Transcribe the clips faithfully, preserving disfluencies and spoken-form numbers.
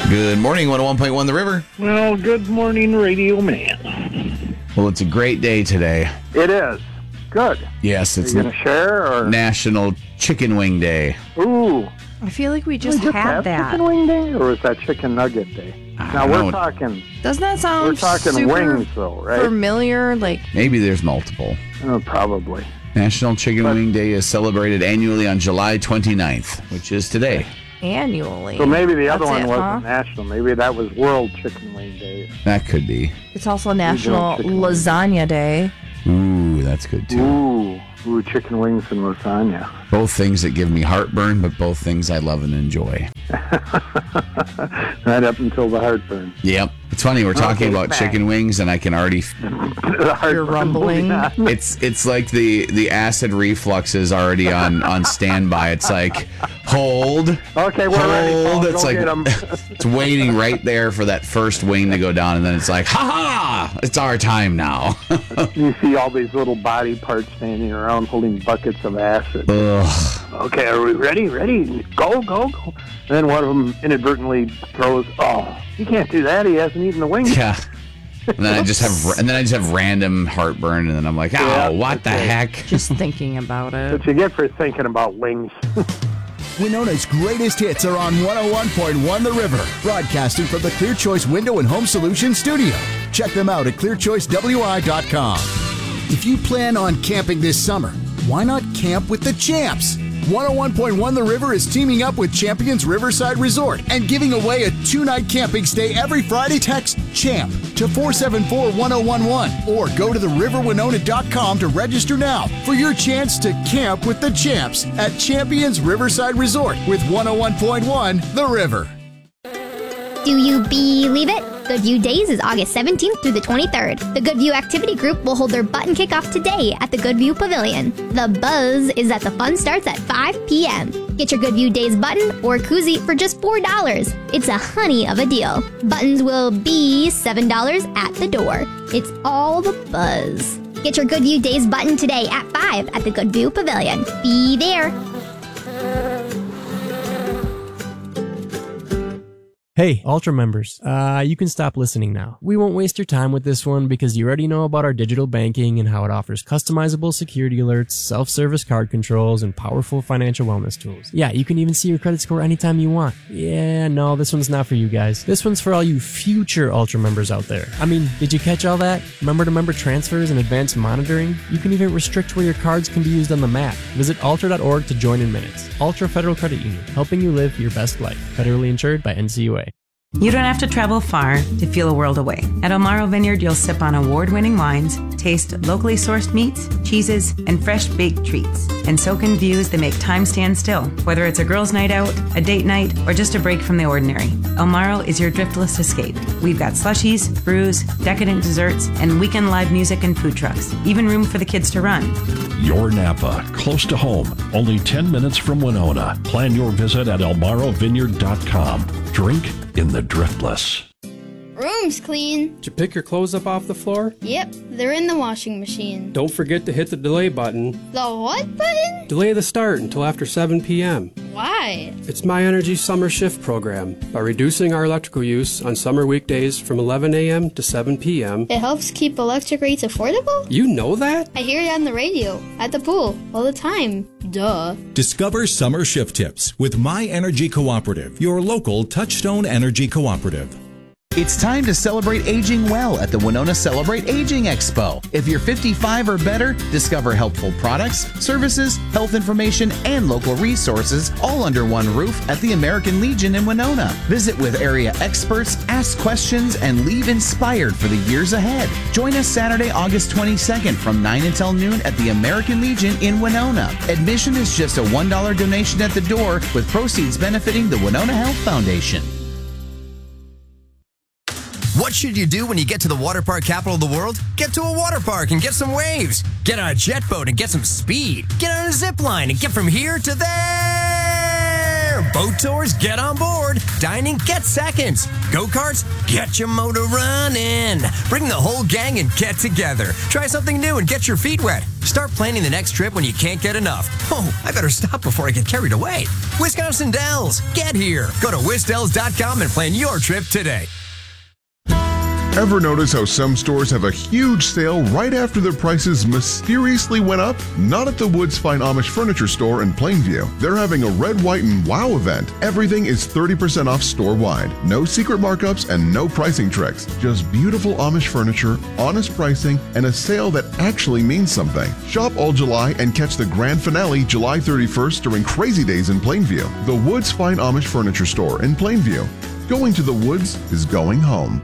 Good morning, one oh one point one The River. Well, good morning, Radio Man. Well, it's a great day today. It is. Good. Yes, it's Are you going to share? Or? National Chicken Wing Day. Ooh. I feel like we just Did we had have that. Chicken Wing Day, or is that Chicken Nugget Day? I Now, don't we're know. talking Doesn't that sound We're talking super wings, though, right? familiar? Like, Maybe there's multiple. Oh, probably. National Chicken But- Wing Day is celebrated annually on July twenty-ninth, which is today. annually. So maybe the other That's one it, wasn't huh? national. Maybe that was World Chicken Wing Day. That could be. It's also National Chicken Wing. Lasagna Day. Ooh, that's good too. Ooh. Ooh, chicken wings and lasagna. Both things that give me heartburn, but both things I love and enjoy. Right up until the heartburn. Yep. It's funny, we're talking Okay, about back. chicken wings, and I can already... The heartburn You're rumbling. moving on. It's it's like the, the acid reflux is already on, on standby. It's like, hold, Okay, we're ready, Paul. hold. Go It's like, get 'em. it's waiting right there for that first wing to go down, and then it's like, ha-ha, it's our time now. You see all these little body parts standing around holding buckets of acid. Ugh. Okay, are we ready? Ready? Go, go, go. And then one of them inadvertently throws, oh, he can't do that. He hasn't eaten the wings. Yeah. And then I just have and then I just have random heartburn, and then I'm like, oh, Yeah, what the okay. heck? Just thinking about it. What you get for thinking about wings. Winona's greatest hits are on one oh one point one The River, broadcasting from the Clear Choice Window and Home Solutions studio. Check them out at clear choice w i dot com. If you plan on camping this summer, why not camp with the champs? one oh one point one The River is teaming up with Champions Riverside Resort and giving away a two-night camping stay every Friday. Text CHAMP to four seven four one oh one one or go to the river winona dot com to register now for your chance to camp with the champs at Champions Riverside Resort with one oh one point one The River. Do you believe it? Goodview Days is August seventeenth through the twenty-third. The Goodview Activity Group will hold their button kickoff today at the Goodview Pavilion. The buzz is that the fun starts at five p.m. Get your Goodview Days button or koozie for just four dollars. It's a honey of a deal. Buttons will be seven dollars at the door. It's all the buzz. Get your Goodview Days button today at five at the Goodview Pavilion. Be there. Hey, Ultra members, uh, you can stop listening now. We won't waste your time with this one because you already know about our digital banking and how it offers customizable security alerts, self-service card controls, and powerful financial wellness tools. Yeah, you can even see your credit score anytime you want. Yeah, no, this one's not for you guys. This one's for all you future Ultra members out there. I mean, did you catch all that? Member-to-member transfers and advanced monitoring? You can even restrict where your cards can be used on the map. Visit ultra dot org to join in minutes. Ultra Federal Credit Union, helping you live your best life. Federally insured by N C U A. You don't have to travel far to feel a world away. At Elmaro Vineyard, you'll sip on award-winning wines, taste locally sourced meats, cheeses, and fresh baked treats, and soak in views that make time stand still. Whether it's a girls' night out, a date night, or just a break from the ordinary, Elmaro is your driftless escape. We've got slushies, brews, decadent desserts, and weekend live music and food trucks. Even room for the kids to run. Your Napa, close to home, only ten minutes from Winona. Plan your visit at elmaro vineyard dot com. Drink in the driftless. Room's clean. Did you pick your clothes up off the floor? Yep, they're in the washing machine. Don't forget to hit the delay button. The what button? Delay the start until after seven p.m. Why? It's My Energy Summer Shift program. By reducing our electrical use on summer weekdays from eleven a.m. to seven p.m. It helps keep electric rates affordable? You know that? I hear it on the radio, at the pool, all the time. Duh. Discover summer shift tips with My Energy Cooperative, your local Touchstone Energy Cooperative. It's time to celebrate aging well at the Winona Celebrate Aging Expo. If you're fifty-five or better, discover helpful products, services, health information, and local resources all under one roof at the American Legion in Winona. Visit with area experts, ask questions, and leave inspired for the years ahead. Join us Saturday, August twenty-second from nine until noon at the American Legion in Winona. Admission is just a one dollar donation at the door with proceeds benefiting the Winona Health Foundation. What should you do when you get to the water park capital of the world? Get to a water park and get some waves. Get on a jet boat and get some speed. Get on a zip line and get from here to there. sure. Boat tours, get on board. Dining, get seconds. Go-karts, get your motor running. Bring the whole gang and get together. Try something new and get your feet wet. Start planning the next trip when you can't get enough. Oh, I better stop before I get carried away. Wisconsin Dells, get here. Go to wis dells dot com and plan your trip today. Ever notice how some stores have a huge sale right after their prices mysteriously went up? Not at the Woods Fine Amish Furniture Store in Plainview. They're having a Red, White, and Wow event. Everything is thirty percent off store-wide. No secret markups and no pricing tricks. Just beautiful Amish furniture, honest pricing, and a sale that actually means something. Shop all July and catch the grand finale July thirty-first during Crazy Days in Plainview. The Woods Fine Amish Furniture Store in Plainview. Going to the woods is going home.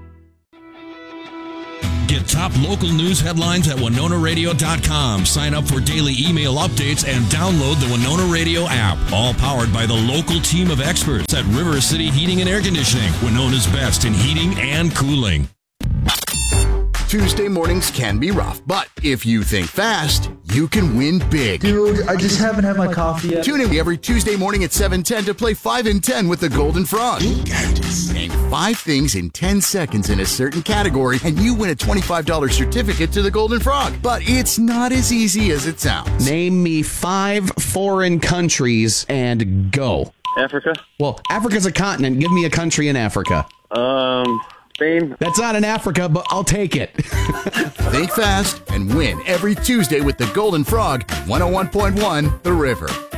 Get top local news headlines at winona radio dot com. Sign up for daily email updates and download the Winona Radio app. All powered by the local team of experts at River City Heating and Air Conditioning, Winona's best in heating and cooling. Tuesday mornings can be rough, but if you think fast, you can win big. Dude, I just haven't had my coffee yet. Tune in every Tuesday morning at seven ten to play five in ten with the Golden Frog. You got this. Name five things in ten seconds in a certain category, and you win a twenty-five dollars certificate to the Golden Frog. But it's not as easy as it sounds. Name me five foreign countries and go. Africa. Well, Africa's a continent. Give me a country in Africa. Um... Spain. That's not in Africa, but I'll take it. Think fast and win every Tuesday with the Golden Frog, one oh one point one The River.